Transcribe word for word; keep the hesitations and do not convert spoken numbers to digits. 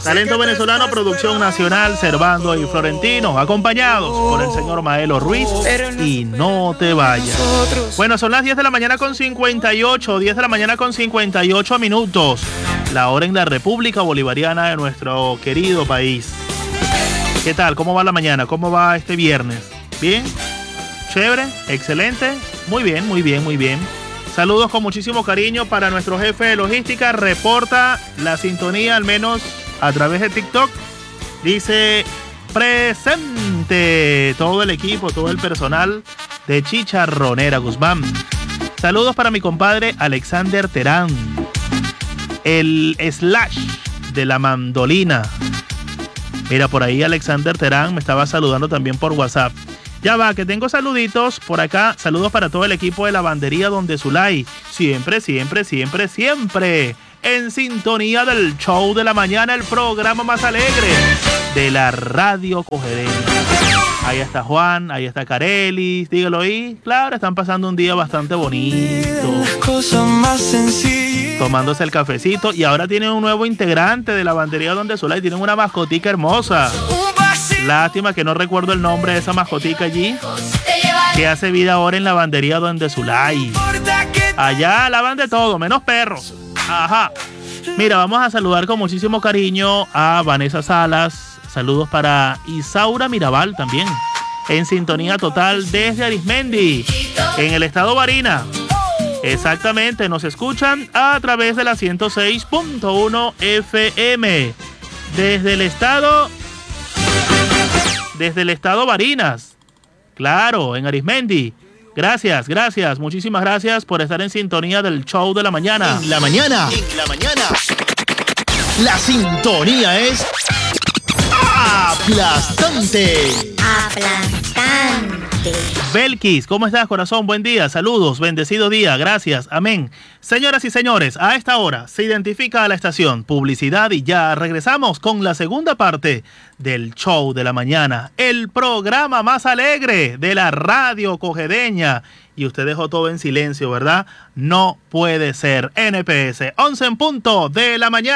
Talento venezolano, producción nacional, Servando y Florentino, acompañados por el señor Maelo Ruiz y No Te Vayas. Bueno, son las diez de la mañana con cincuenta y ocho, diez de la mañana con cincuenta y ocho minutos. La hora en la República Bolivariana de nuestro querido país. ¿Qué tal? ¿Cómo va la mañana? ¿Cómo va este viernes? ¿Bien? ¿Chévere? ¿Excelente? Muy bien, muy bien, muy bien. Saludos con muchísimo cariño para nuestro jefe de logística. Reporta la sintonía, al menos a través de TikTok. Dice, presente todo el equipo, todo el personal de Chicharronera Guzmán. Saludos para mi compadre Alexander Terán, el slash de la mandolina. Mira, por ahí Alexander Terán me estaba saludando también por WhatsApp. Ya va, que tengo saluditos por acá. Saludos para todo el equipo de Lavandería Donde Zulay. Siempre, siempre, siempre, siempre en sintonía del show de la mañana, el programa más alegre de la radio cogedeña. Ahí está Juan, ahí está Carelis, dígalo ahí. Claro, están pasando un día bastante bonito, tomándose el cafecito. Y ahora tienen un nuevo integrante de Lavandería Donde Zulay. Tienen una mascotica hermosa. Lástima que no recuerdo el nombre de esa mascotica allí, que hace vida ahora en Lavandería Donde Zulay. Allá lavan de todo, menos perros. Ajá. Mira, vamos a saludar con muchísimo cariño a Vanessa Salas. Saludos para Isaura Mirabal también, en sintonía total desde Arismendi, en el estado Barinas. Exactamente, nos escuchan a través de la ciento seis punto uno F M. Desde el estado... Desde el estado Barinas. Claro, en Arismendi. Gracias, gracias, muchísimas gracias por estar en sintonía del show de la mañana. En la mañana, en la mañana, la sintonía es aplastante. Aplastante. Belkis, ¿cómo estás, corazón? Buen día, saludos, bendecido día, gracias, amén. Señoras y señores, a esta hora se identifica a la estación Publicidad y ya regresamos con la segunda parte del show de la mañana, el programa más alegre de la radio cogedeña. Y usted dejó todo en silencio, ¿verdad? No puede ser. N P S, once en punto de la mañana.